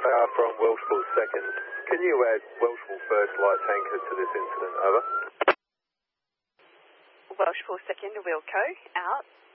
from Welshpool 2nd. Can you add Welshpool 1st light tanker to this incident? Over. Welshpool 2nd, Wilco, out.